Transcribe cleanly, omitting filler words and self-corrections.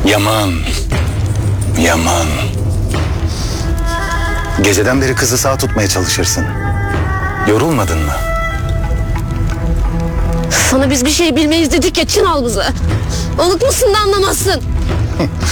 Yaman. Yaman. Geceden beri kızı sağ tutmaya çalışırsın. Yorulmadın mı? Sana biz bir şey bilmeyiz dedik ya Çınal bize. Unutmuşsun da anlamazsın.